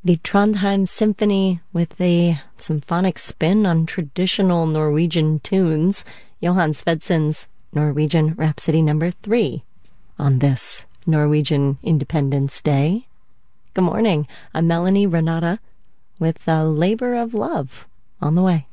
The Trondheim Symphony with a symphonic spin on traditional Norwegian tunes, Johan Svedsen's Norwegian Rhapsody No. 3, on this Norwegian Independence Day. Good morning, I'm Melanie Renata with a labor of love on the way.